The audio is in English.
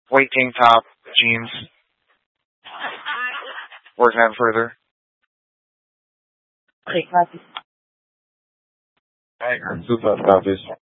white tank top, jeans. Working on further. Okay, copy. Super, copies.